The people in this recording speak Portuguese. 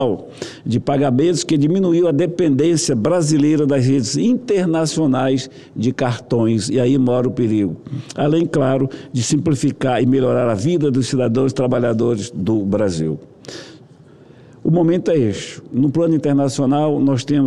de pagamentos que diminuiu a dependência brasileira das redes internacionais de cartões, e aí mora o perigo. Além, claro, de simplificar e melhorar a vida dos cidadãos e trabalhadores do Brasil. O momento é este. No plano internacional, nós temos